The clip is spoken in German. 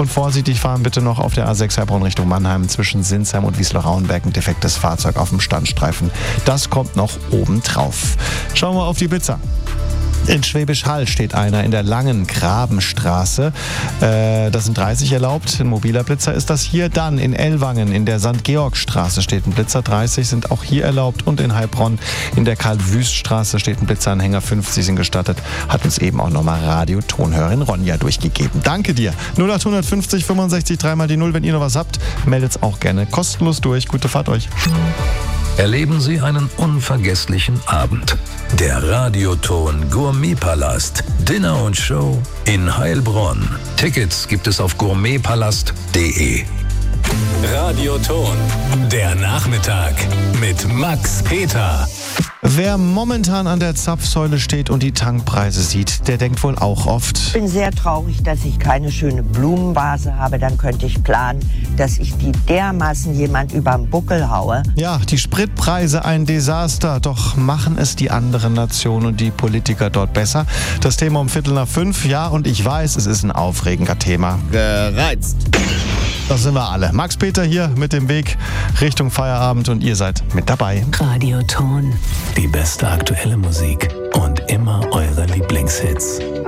Und vorsichtig fahren bitte noch auf der A6 Heilbronn Richtung Mannheim zwischen Sinsheim und Wiesloch-Rauenberg. Ein defektes Fahrzeug auf dem Standstreifen. Das kommt noch oben drauf. Schauen wir auf die Blitzer. In Schwäbisch Hall steht einer in der langen Grabenstraße. Das sind 30 erlaubt. Ein mobiler Blitzer ist das hier. Dann in Ellwangen in der St. Georg-Straße steht ein Blitzer. 30 sind auch hier erlaubt. Und in Heilbronn in der Karl-Wüst-Straße steht ein Blitzanhänger. 50 sind gestattet. Hat uns eben auch nochmal Radiotonhörerin Ronja durchgegeben. Danke dir. 0850 65 3 mal die 0. Wenn ihr noch was habt, meldet's auch gerne kostenlos durch. Gute Fahrt euch. Erleben Sie einen unvergesslichen Abend. Der Radioton Gourmetpalast. Dinner und Show in Heilbronn. Tickets gibt es auf gourmetpalast.de. Radioton. Der Nachmittag mit Max Peter. Wer momentan an der Zapfsäule steht und die Tankpreise sieht, der denkt wohl auch oft: Ich bin sehr traurig, dass ich keine schöne Blumenvase habe. Dann könnte ich planen, dass ich die dermaßen jemand überm Buckel haue. Ja, die Spritpreise ein Desaster. Doch machen es die anderen Nationen und die Politiker dort besser? Das Thema um 4:45. Ja, und ich weiß, es ist ein aufregender Thema. Gereizt. Das sind wir alle. Max Peter hier mit dem Weg Richtung Feierabend und ihr seid mit dabei. Radioton. Die beste aktuelle Musik und immer eure Lieblingshits.